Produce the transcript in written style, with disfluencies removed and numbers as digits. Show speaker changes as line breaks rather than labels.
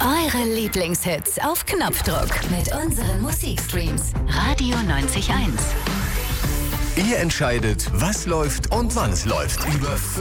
Eure Lieblingshits auf Knopfdruck mit unseren Musikstreams. Radio 90.1.
Ihr entscheidet, was läuft und wann es läuft. Über